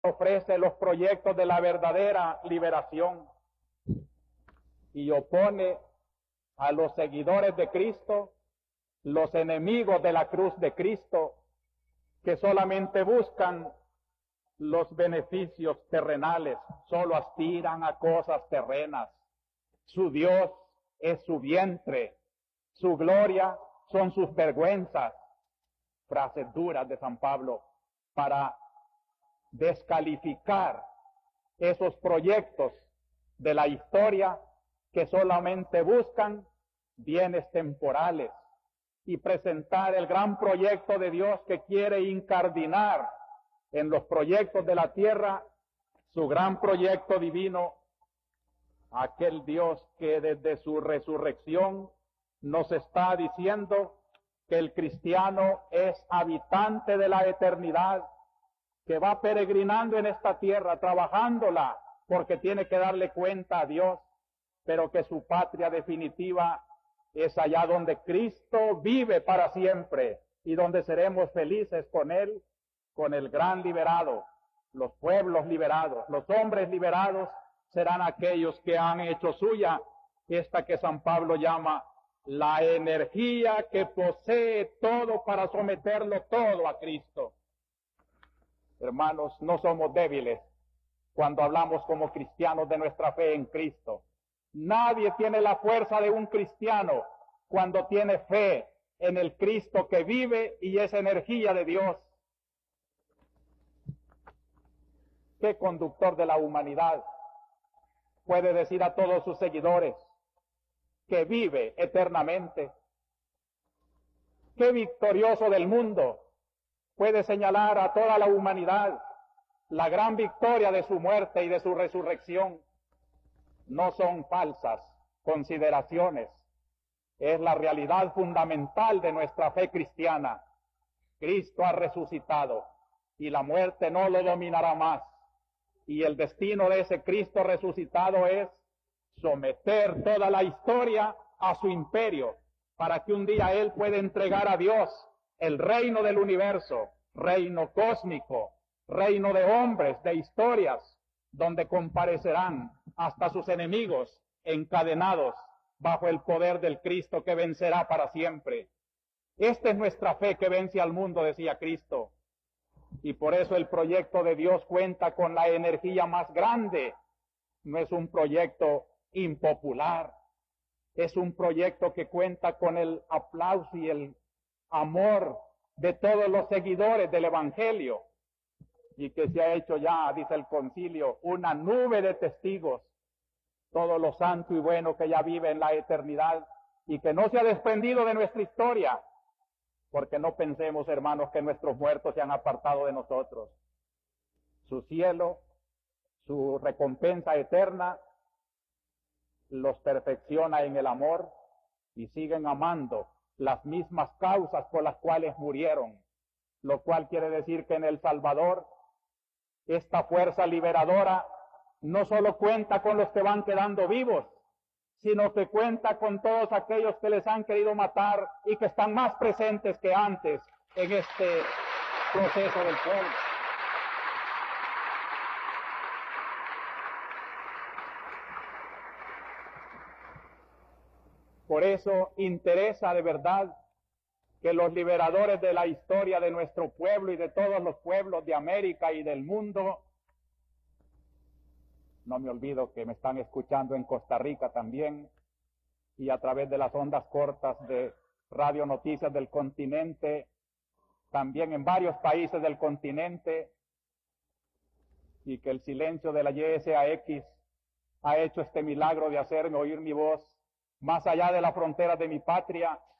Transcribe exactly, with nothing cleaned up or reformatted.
ofrece los proyectos de la verdadera liberación y opone a los seguidores de Cristo, los enemigos de la cruz de Cristo, que solamente buscan los beneficios terrenales, solo aspiran a cosas terrenas. Su Dios es su vientre, su gloria son sus vergüenzas. Frases duras de San Pablo para descalificar esos proyectos de la historia que solamente buscan bienes temporales y presentar el gran proyecto de Dios que quiere incardinar en los proyectos de la tierra su gran proyecto divino, aquel Dios que desde su resurrección nos está diciendo que el cristiano es habitante de la eternidad, que va peregrinando en esta tierra, trabajándola, porque tiene que darle cuenta a Dios, pero que su patria definitiva es allá donde Cristo vive para siempre y donde seremos felices con Él, con el gran liberado, los pueblos liberados, los hombres liberados serán aquellos que han hecho suya esta que San Pablo llama la energía que posee todo para someterlo todo a Cristo. Hermanos, no somos débiles cuando hablamos como cristianos de nuestra fe en Cristo. Nadie tiene la fuerza de un cristiano cuando tiene fe en el Cristo que vive y es energía de Dios. ¿Qué conductor de la humanidad puede decir a todos sus seguidores que vive eternamente? ¿Qué victorioso del mundo puede señalar a toda la humanidad la gran victoria de su muerte y de su resurrección? No son falsas consideraciones, es la realidad fundamental de nuestra fe cristiana. Cristo ha resucitado y la muerte no lo dominará más. Y el destino de ese Cristo resucitado es someter toda la historia a su imperio, para que un día Él pueda entregar a Dios el reino del universo, reino cósmico, reino de hombres, de historias, donde comparecerán hasta sus enemigos encadenados bajo el poder del Cristo que vencerá para siempre. Esta es nuestra fe que vence al mundo, decía Cristo. Y por eso el proyecto de Dios cuenta con la energía más grande. No es un proyecto impopular, es un proyecto que cuenta con el aplauso y el amor de todos los seguidores del Evangelio, y que se ha hecho ya, dice el concilio, una nube de testigos, todo lo santo y bueno que ya vive en la eternidad y que no se ha desprendido de nuestra historia, porque no pensemos, hermanos, que nuestros muertos se han apartado de nosotros. Su cielo, su recompensa eterna, los perfecciona en el amor y siguen amando las mismas causas por las cuales murieron, lo cual quiere decir que en el Salvador esta fuerza liberadora no solo cuenta con los que van quedando vivos, sino que cuenta con todos aquellos que les han querido matar y que están más presentes que antes en este proceso del pueblo. Por eso interesa de verdad que los liberadores de la historia de nuestro pueblo y de todos los pueblos de América y del mundo, no me olvido que me están escuchando en Costa Rica también, y a través de las ondas cortas de Radio Noticias del Continente, también en varios países del continente, y que el silencio de la Y S A X ha hecho este milagro de hacerme oír mi voz más allá de las fronteras de mi patria,